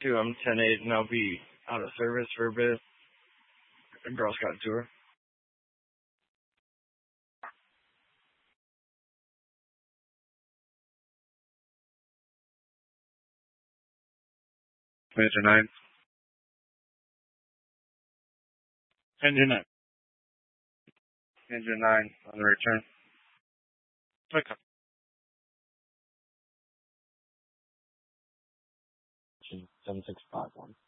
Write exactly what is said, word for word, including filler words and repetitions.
two, I'm ten eight, and I'll be out of service for a bit. A Girl Scout tour. Major nine. Engine nine. Engine nine on the return. Okay. seven six five one.